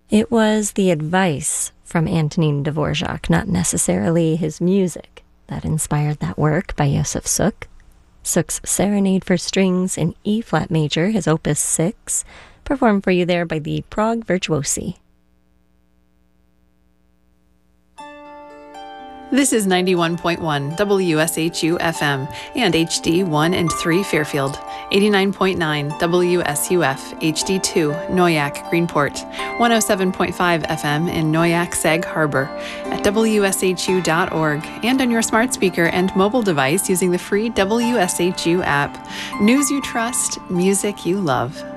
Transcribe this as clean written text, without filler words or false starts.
It was the advice from Antonin Dvorak, not necessarily his music, that inspired that work by Josef Suk. Suk's Serenade for Strings in E-flat major, his opus 6, performed for you there by the Prague Virtuosi. This is 91.1 WSHU FM and HD 1 and 3 Fairfield, 89.9 WSUF HD2 Noyak Greenport, 107.5 FM in Noyak Sag Harbor, at WSHU.org, and on your smart speaker and mobile device using the free WSHU app. News you trust, music you love.